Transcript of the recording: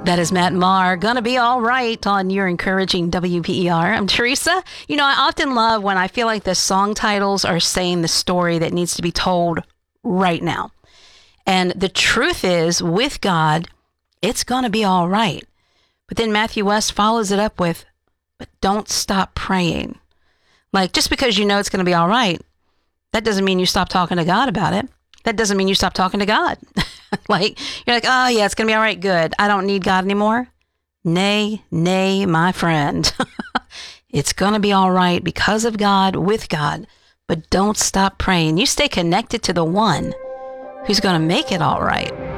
That is Matt Maher, Gonna Be All Right on your encouraging WPER. I'm Teresa. You know, I often love when I feel like the song titles are saying the story that needs to be told right now. And the truth is, with God, it's gonna be all right. But then Matthew West follows it up with, but don't stop praying. Like, just because you know it's gonna be all right, that doesn't mean you stop talking to God about it. That doesn't mean you stop talking to God. Like, you're like, oh yeah, it's going to be all right. Good. I don't need God anymore. Nay, my friend. It's going to be all right because of God, with God. But don't stop praying. You stay connected to the one who's going to make it all right.